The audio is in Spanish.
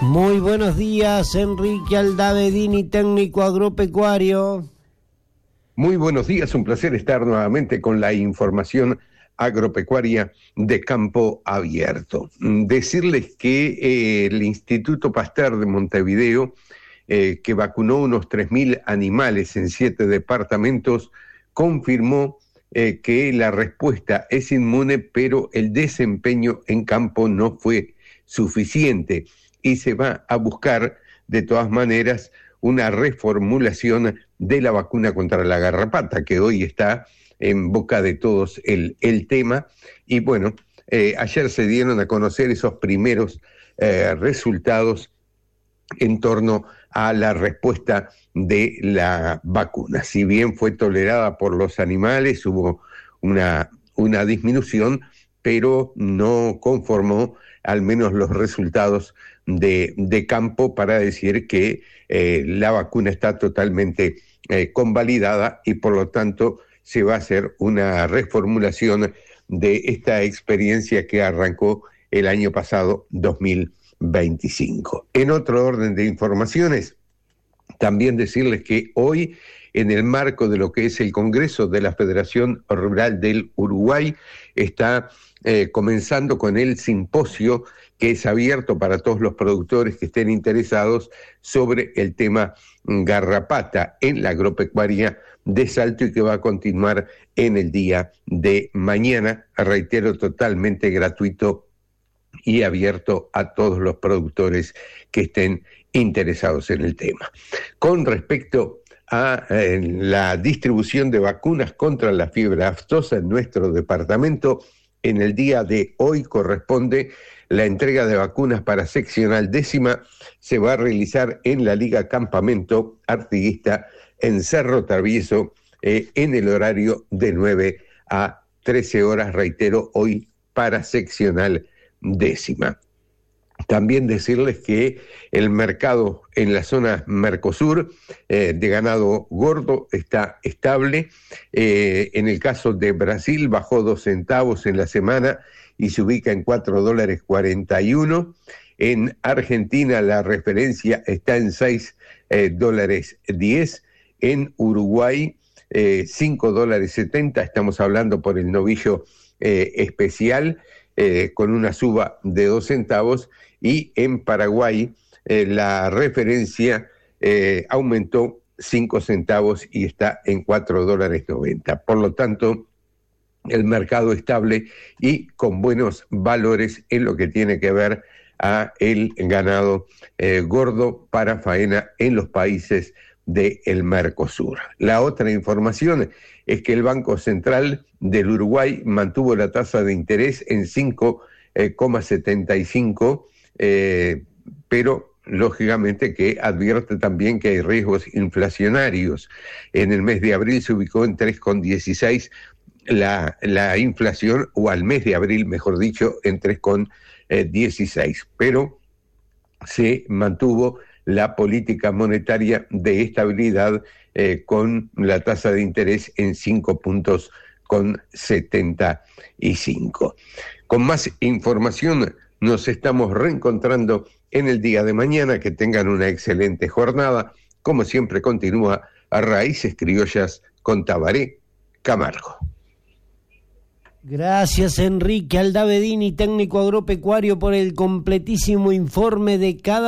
Muy buenos días, Enrique Aldavedini, técnico agropecuario. Muy buenos días, un placer estar nuevamente con la información agropecuaria de Campo Abierto. Decirles que el Instituto Pasteur de Montevideo, que vacunó unos 3.000 animales en 7 departamentos, confirmó que la respuesta es inmune, pero el desempeño en campo no fue suficiente y se va a buscar de todas maneras una reformulación de la vacuna contra la garrapata, que hoy está en boca de todos el tema. Y bueno, ayer se dieron a conocer esos primeros resultados en torno a la respuesta de la vacuna. Si bien fue tolerada por los animales, hubo una disminución, pero no conformó al menos los resultados de campo para decir que la vacuna está totalmente convalidada y por lo tanto se va a hacer una reformulación de esta experiencia que arrancó el año pasado, 2025. En otro orden de informaciones, también decirles que hoy, en el marco de lo que es el Congreso de la Federación Rural del Uruguay, está comenzando con el simposio que es abierto para todos los productores que estén interesados sobre el tema garrapata en la agropecuaria de Salto y que va a continuar en el día de mañana, reitero, totalmente gratuito y abierto a todos los productores que estén interesados en el tema. Con respecto a la distribución de vacunas contra la fiebre aftosa en nuestro departamento, en el día de hoy corresponde la entrega de vacunas para seccional 10ª, se va a realizar en la Liga Campamento Artiguista en Cerro Travieso en el horario de 9 a 13 horas, reitero, hoy para seccional 10ª. También decirles que el mercado en la zona Mercosur de ganado gordo está estable. En el caso de Brasil bajó 2 centavos en la semana y se ubica en $4.41. En Argentina la referencia está en $6.10. En Uruguay $5.70. Estamos hablando por el novillo especial con una suba de 2 centavos. Y en Paraguay la referencia aumentó 5 centavos y está en $4.90. Por lo tanto, el mercado estable y con buenos valores en lo que tiene que ver a el ganado gordo para faena en los países del Mercosur. La otra información es que el Banco Central del Uruguay mantuvo la tasa de interés en 5,75, pero lógicamente que advierte también que hay riesgos inflacionarios. En el mes de abril se ubicó en 3,16 la inflación, o al mes de abril, mejor dicho, en 3,16, pero se mantuvo la política monetaria de estabilidad con la tasa de interés en 5,75. Con más información nos estamos reencontrando en el día de mañana. Que tengan una excelente jornada. Como siempre, continúa a Raíces Criollas con Tabaré Camargo. Gracias, Enrique Aldavedini, técnico agropecuario, por el completísimo informe de cada